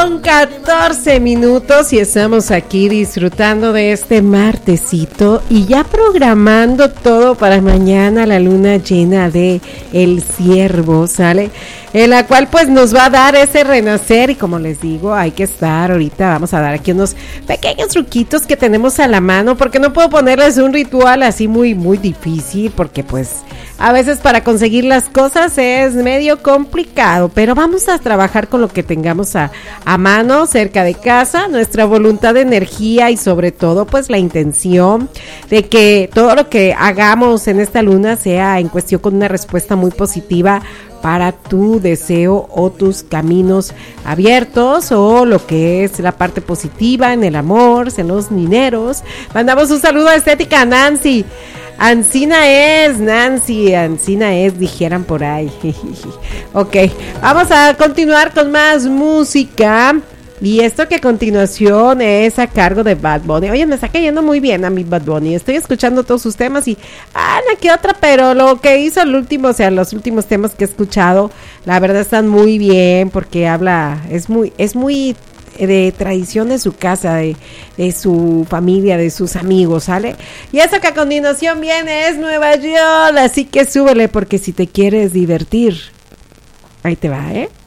Son 14 minutos y estamos aquí disfrutando de este martesito y ya programando todo para mañana, la luna llena de el Ciervo, ¿sale? En la cual pues nos va a dar ese renacer y como les digo, hay que estar ahorita, vamos a dar aquí unos pequeños truquitos que tenemos a la mano, porque no puedo ponerles un ritual así muy difícil, porque pues a veces para conseguir las cosas es medio complicado, pero vamos a trabajar con lo que tengamos a mano cerca de casa, nuestra voluntad de energía y sobre todo pues la intención de que todo lo que hagamos en esta luna sea en cuestión con una respuesta muy positiva para tu deseo o tus caminos abiertos o lo que es la parte positiva en el amor, en los dineros. Mandamos un saludo a Estética Nancy. Ancina es, Nancy, Ancina es, dijeran por ahí. Ok, vamos a continuar con más música. Y esto que a continuación es a cargo de Bad Bunny. Oye, me está cayendo muy bien a mi Bad Bunny. Estoy escuchando todos sus temas y no, que otra, pero lo que hizo el último, o sea, los últimos temas que he escuchado, la verdad están muy bien porque habla, es muy de tradición de su casa, de su familia, de sus amigos, ¿sale? Y eso que a continuación viene es Nueva York, así que súbele porque si te quieres divertir, ahí te va, ¿eh?